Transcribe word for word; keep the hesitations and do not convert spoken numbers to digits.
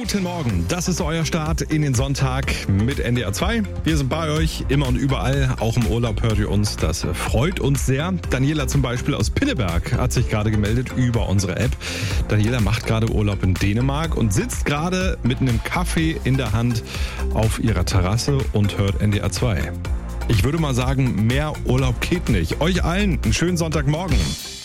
Guten Morgen, das ist euer Start in den Sonntag mit N D R zwei. Wir sind bei euch, immer und überall, auch im Urlaub hört ihr uns, das freut uns sehr. Daniela zum Beispiel aus Pinneberg hat sich gerade gemeldet über unsere App. Daniela macht gerade Urlaub in Dänemark und sitzt gerade mit einem Kaffee in der Hand auf ihrer Terrasse und hört N D R zwei. Ich würde mal sagen, mehr Urlaub geht nicht. Euch allen einen schönen Sonntagmorgen.